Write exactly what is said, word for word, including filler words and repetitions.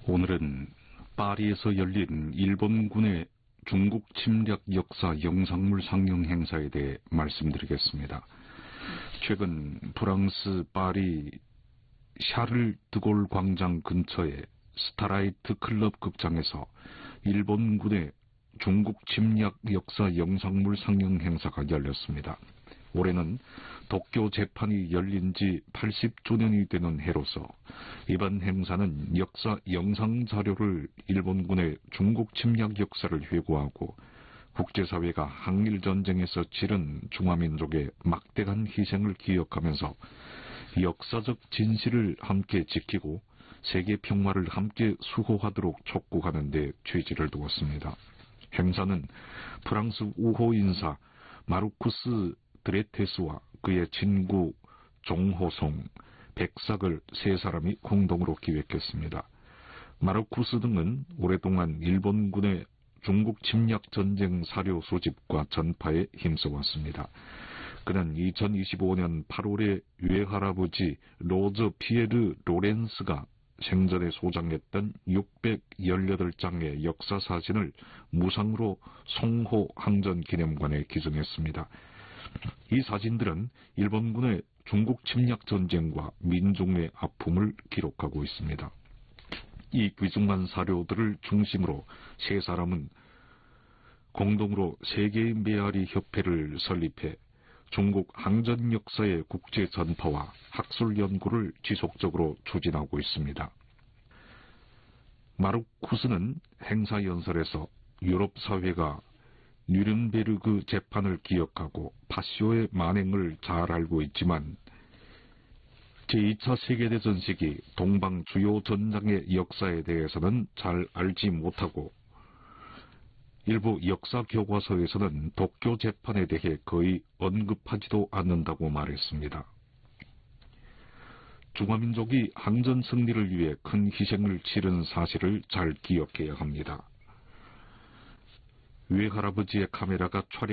오늘은 파리에서 열린 일본군의 중국 침략 역사 영상물 상영 행사에 대해 말씀드리겠습니다. 최근 프랑스 파리 샤를 드골 광장 근처의 스타라이트 클럽 극장에서 일본군의 중국 침략 역사 영상물 상영 행사가 열렸습니다. 올해는 도쿄 재판이 열린 지 팔십 주년이 되는 해로서 이번 행사는 역사 영상 자료를 일본군의 중국 침략 역사를 회고하고 국제사회가 항일전쟁에서 치른 중화민족의 막대한 희생을 기억하면서 역사적 진실을 함께 지키고 세계 평화를 함께 수호하도록 촉구하는 데 취지를 두었습니다. 행사는 프랑스 우호 인사 마르쿠스 드레테스와 그의 친구 종호송, 백삭을 세 사람이 공동으로 기획했습니다. 마르쿠스 등은 오랫동안 일본군의 중국 침략 전쟁 사료 수집과 전파에 힘써왔습니다. 그는 이천이십오 년 팔월에 외할아버지 로저 피에르 로렌스가 생전에 소장했던 육백십팔 장의 역사사진을 무상으로 송호 항전기념관에 기증했습니다. 이 사진들은 일본군의 중국 침략 전쟁과 민중의 아픔을 기록하고 있습니다. 이 귀중한 사료들을 중심으로 세 사람은 공동으로 세계의 메아리 협회를 설립해 중국 항전 역사의 국제 전파와 학술 연구를 지속적으로 추진하고 있습니다. 마르쿠스는 행사 연설에서 유럽 사회가 뉘른베르그 재판을 기억하고 파쇼의 만행을 잘 알고 있지만 제이 차 세계대전 시기 동방 주요 전장의 역사에 대해서는 잘 알지 못하고 일부 역사 교과서에서는 도쿄 재판에 대해 거의 언급하지도 않는다고 말했습니다. 중화민족이 항전 승리를 위해 큰 희생을 치른 사실을 잘 기억해야 합니다. 외할아버지의 카메라가 촬영